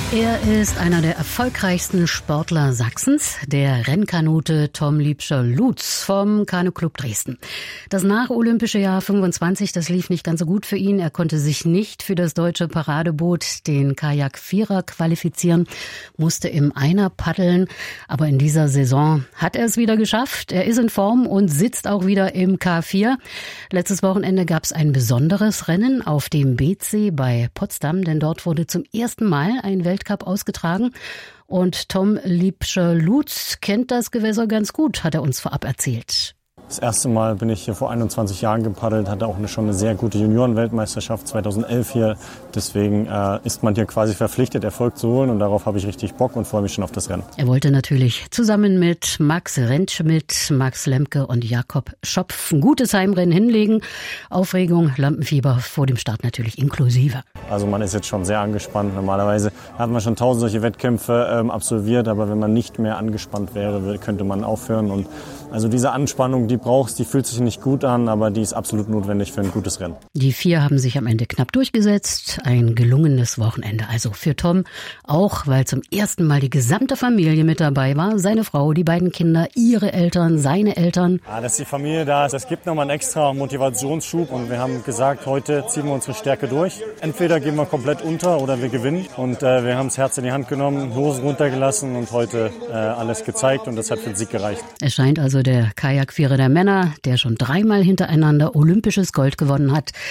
Er ist einer der erfolgreichsten Sportler Sachsens, der Rennkanute Tom Liebscher-Lutz vom Kanu-Club Dresden. Das nacholympische Jahr 25, das lief nicht ganz so gut für ihn. Er konnte sich nicht für das deutsche Paradeboot, den Kajak-Vierer, qualifizieren, musste im Einer paddeln. Aber in dieser Saison hat er es wieder geschafft. Er ist in Form und sitzt auch wieder im K4. Letztes Wochenende gab es ein besonderes Rennen auf dem BC bei Potsdam, denn dort wurde zum ersten Mal ein Weltcup ausgetragen. Und Tom Liebscher-Lutz kennt das Gewässer ganz gut, hat er uns vorab erzählt. Das erste Mal bin ich hier vor 21 Jahren gepaddelt, hatte auch schon eine sehr gute Juniorenweltmeisterschaft 2011 hier. Deswegen ist man hier quasi verpflichtet, Erfolg zu holen und darauf habe ich richtig Bock und freue mich schon auf das Rennen. Er wollte natürlich zusammen mit Max Rentschmidt, Max Lemke und Jakob Schopf ein gutes Heimrennen hinlegen. Aufregung, Lampenfieber vor dem Start natürlich inklusive. Also man ist jetzt schon sehr angespannt. Normalerweise hat man schon 1000 solche Wettkämpfe absolviert, aber wenn man nicht mehr angespannt wäre, könnte man aufhören. Und also diese Anspannung, die brauchst, die fühlt sich nicht gut an, aber die ist absolut notwendig für ein gutes Rennen. Die 4 haben sich am Ende knapp durchgesetzt. Ein gelungenes Wochenende. Also für Tom auch, weil zum ersten Mal die gesamte Familie mit dabei war. Seine Frau, die beiden Kinder, ihre Eltern, seine Eltern. Ja, dass die Familie da ist, das gibt nochmal einen extra Motivationsschub. Und wir haben gesagt, heute ziehen wir unsere Stärke durch. Entweder gehen wir komplett unter oder wir gewinnen. Und wir haben das Herz in die Hand genommen, Hosen runtergelassen und heute alles gezeigt. Und das hat für den Sieg gereicht. Es scheint also der Kajak-Vierer der Männer, der schon 3-mal hintereinander olympisches Gold gewonnen hat,